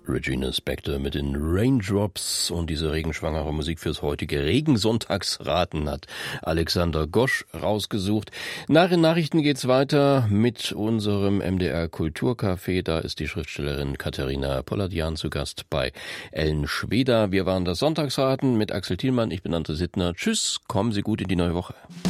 Regina Spektor mit den Raindrops und diese regenschwangere Musik fürs heutige Regensonntagsraten hat Alexander Gosch rausgesucht. Nach den Nachrichten geht's weiter mit unserem MDR Kulturcafé. Da ist die Schriftstellerin Katharina Polladian zu Gast bei Ellen Schweder. Wir waren das Sonntagsraten mit Axel Thielmann. Ich bin André Sittner. Tschüss, kommen Sie gut in die neue Woche.